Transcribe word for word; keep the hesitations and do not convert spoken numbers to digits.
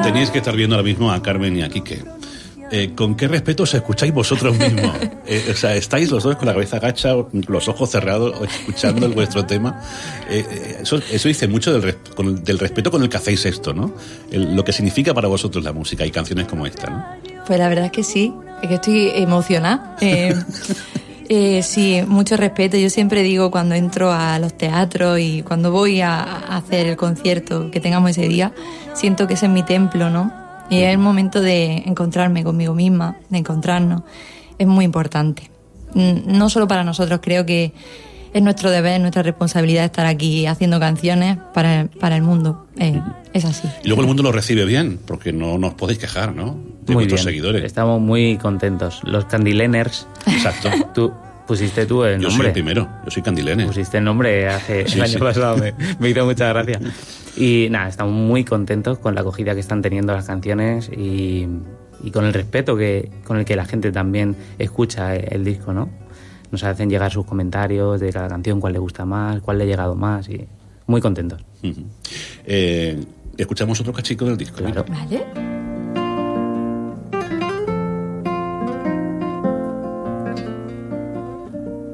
tenéis que estar viendo ahora mismo a Carmen y a Quique. Eh, ¿Con qué respeto os escucháis vosotros mismos? Eh, o sea, estáis los dos con la cabeza agacha, los ojos cerrados, escuchando el vuestro tema. Eh, eh, eso, eso dice mucho del, res, con, del respeto con el que hacéis esto, ¿no? El, lo que significa para vosotros la música y canciones como esta, ¿no? Pues la verdad es que sí, es que estoy emocionada. Eh, eh, sí, mucho respeto. Yo siempre digo cuando entro a los teatros y cuando voy a, a hacer el concierto que tengamos ese día, siento que ese es mi templo, ¿no? Y es el momento de encontrarme conmigo misma, de encontrarnos. Es muy importante. No solo para nosotros, creo que es nuestro deber, nuestra responsabilidad estar aquí haciendo canciones para el, para el mundo. Eh, es así. Y luego el mundo lo recibe bien, porque no, no os podéis quejar, ¿no? De muy vuestros bien. seguidores. Estamos muy contentos. Los Candileners. Exacto. Tú pusiste tú el yo nombre. Yo soy el primero, yo soy Candilener. Pusiste el nombre hace sí, el año sí. pasado, me, me hizo mucha gracia. Y nada, estamos muy contentos con la acogida que están teniendo las canciones y, y con el respeto que con el que la gente también escucha el, el disco, ¿no? Nos hacen llegar sus comentarios de cada canción, cuál le gusta más, cuál le ha llegado más, y muy contentos. Uh-huh. eh, escuchamos otro cachico del disco. Claro. Vale.